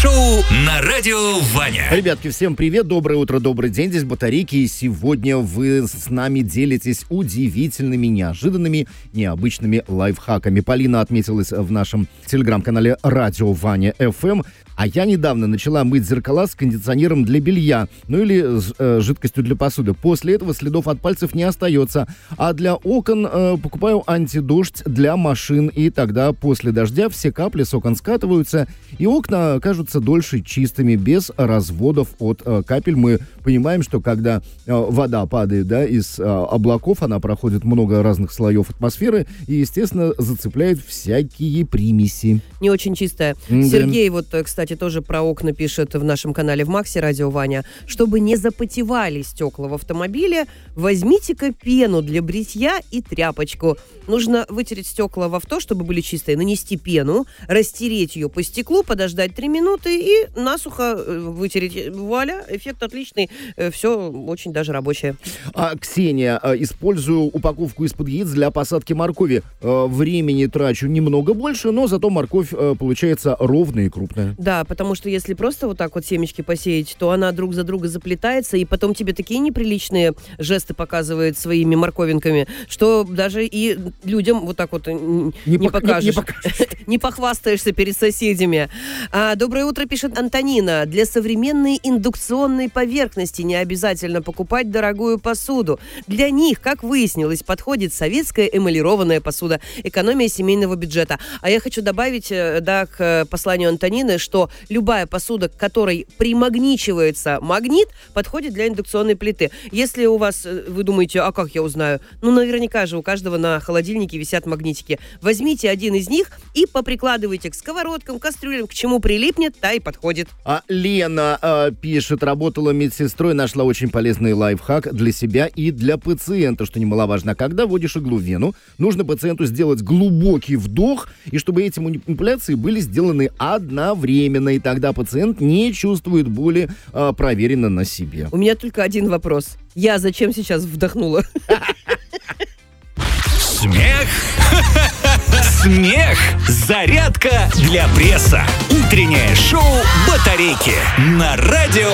шоу на радио Ваня. Ребятки, всем привет, доброе утро, добрый день, здесь Батарейки, и сегодня вы с нами делитесь удивительными, неожиданными, необычными лайфхаками. Полина отметилась в нашем телеграм-канале Радио Ваня ФМ, а я недавно начала мыть зеркала с кондиционером для белья, ну или с жидкостью для посуды. После этого следов от пальцев не остается, а для окон покупаю антидождь для машин, и тогда после дождя все капли с окон скатываются, и окна кажутся дольше чистыми, без разводов от капель. Мы понимаем, что когда вода падает, да, из облаков, она проходит много разных слоев атмосферы и, естественно, зацепляет всякие примеси. Не очень чистая. Сергей, вот, кстати, тоже про окна пишет в нашем канале в Максе Радио Ваня. Чтобы не запотевали стекла в автомобиле, возьмите-ка пену для бритья и тряпочку. Нужно вытереть стекла в авто, чтобы были чистые, нанести пену, растереть ее по стеклу, подождать 3 минуты и насухо вытереть. Вуаля, эффект отличный, все очень даже рабочее. Ксения, использую упаковку из-под яиц для посадки моркови. Времени трачу немного больше, но зато морковь получается ровная и крупная. Да, потому что если просто вот так вот семечки посеять, то она друг за друга заплетается, и потом тебе такие неприличные жесты показывает своими морковинками, что даже и людям вот так вот не покажешь. Не похвастаешься перед соседями. Доброе утро, пишет Антонина. Для современной индукционной поверхности не обязательно покупать дорогую посуду. Для них, как выяснилось, подходит советская эмалированная посуда. Экономия семейного бюджета. А я хочу добавить, да, к посланию Антонины, что любая посуда, к которой примагничивается магнит, подходит для индукционной плиты. Если у вас, вы думаете, а как я узнаю? Ну, наверняка же у каждого на холодильнике висят магнитики. Возьмите один из них и поприкладывайте к сковородкам, кастрюлям, к чему прилипнет, та и подходит. Лена пишет, работала медсестрой, нашла очень полезный лайфхак для себя и для пациента, что немаловажно. Когда вводишь иглу в вену, нужно пациенту сделать глубокий вдох, и чтобы эти манипуляции были сделаны одновременно, и тогда пациент не чувствует боли, проверено на себе. У меня только один вопрос. Я зачем сейчас вдохнула? Смех. Смех. Зарядка для пресса. Утреннее шоу Батарейки на радио